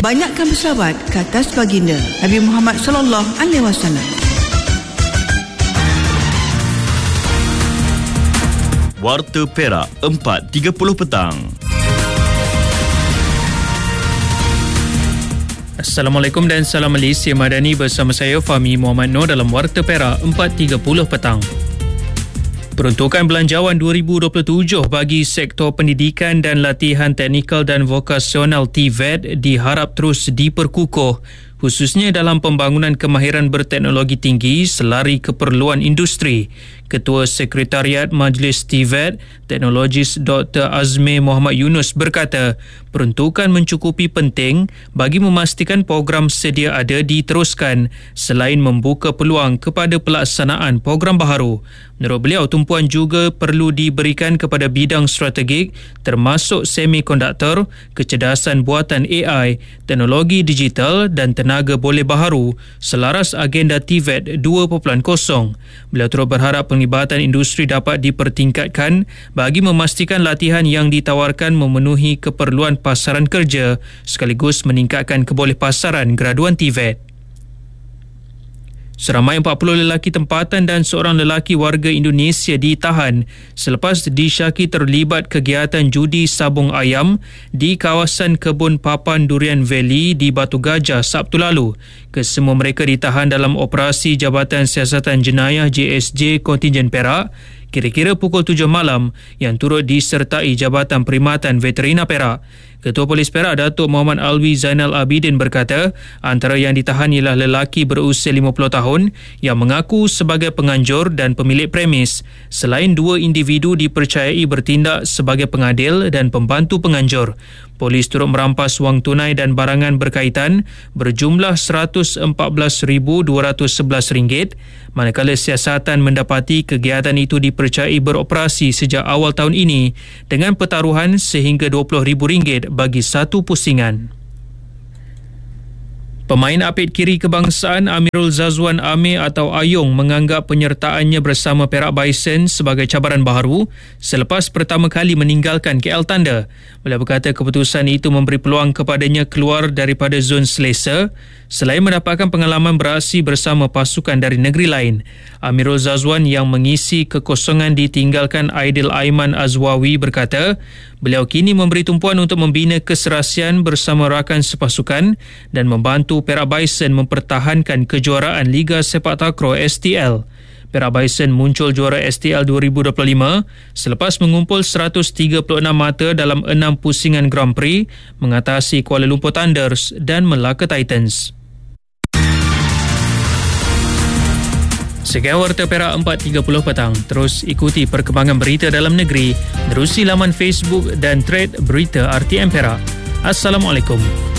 Banyakkan berselawat ke atas baginda Nabi Muhammad SAW. Warta Perak 4.30 petang. Assalamualaikum dan salam Malaysia Madani, bersama saya Fahmi Muhammad Noor dalam Warta Perak 4.30 petang. Peruntukan Belanjawan 2027 bagi sektor pendidikan dan latihan teknikal dan vokasional TVET diharap terus diperkukuh, khususnya dalam pembangunan kemahiran berteknologi tinggi selari keperluan industri. Ketua Sekretariat Majlis TVET, Teknologis Dr. Azmi Muhammad Yunus berkata, peruntukan mencukupi penting bagi memastikan program sedia ada diteruskan selain membuka peluang kepada pelaksanaan program baharu. Menurut beliau, tumpuan juga perlu diberikan kepada bidang strategik termasuk semikonduktor, kecerdasan buatan AI, teknologi digital dan tenaga boleh baharu selaras agenda TVET 2.0. Beliau turut berharap penglibatan industri dapat dipertingkatkan bagi memastikan latihan yang ditawarkan memenuhi keperluan pasaran kerja sekaligus meningkatkan kebolehpasaran graduan TVET. Seramai 40 lelaki tempatan dan seorang lelaki warga Indonesia ditahan selepas disyaki terlibat kegiatan judi sabung ayam di kawasan Kebun Papan Durian Valley di Batu Gajah Sabtu lalu. Kesemua mereka ditahan dalam operasi Jabatan Siasatan Jenayah JSJ Kontingen Perak kira-kira pukul 7 malam yang turut disertai Jabatan Perkhidmatan Veterina Perak. Ketua Polis Perak Datuk Muhammad Alwi Zainal Abidin berkata, antara yang ditahan ialah lelaki berusia 50 tahun yang mengaku sebagai penganjur dan pemilik premis, selain dua individu dipercayai bertindak sebagai pengadil dan pembantu penganjur. Polis turut merampas wang tunai dan barangan berkaitan berjumlah RM114,211, manakala siasatan mendapati kegiatan itu dipercayai beroperasi sejak awal tahun ini dengan pertaruhan sehingga RM20,000 bagi satu pusingan. Pemain apit kiri kebangsaan Amirul Zazwan Amir atau Ayong menganggap penyertaannya bersama Perak Bison sebagai cabaran baharu selepas pertama kali meninggalkan KL Thunder. Beliau berkata keputusan itu memberi peluang kepadanya keluar daripada zon selesa selain mendapatkan pengalaman beraksi bersama pasukan dari negeri lain. Amirul Zazwan yang mengisi kekosongan ditinggalkan Aidil Aiman Azwawi berkata, beliau kini memberi tumpuan untuk membina keserasian bersama rakan sepasukan dan membantu Perak Bison mempertahankan kejuaraan Liga Sepak Takraw STL. Perak Bison muncul juara STL 2025 selepas mengumpul 136 mata dalam 6 pusingan Grand Prix mengatasi Kuala Lumpur Thunders dan Melaka Titans. Sekian Warta Perak 4.30 petang. Terus ikuti perkembangan berita dalam negeri menerusi laman Facebook dan thread Berita RTM Perak. Assalamualaikum.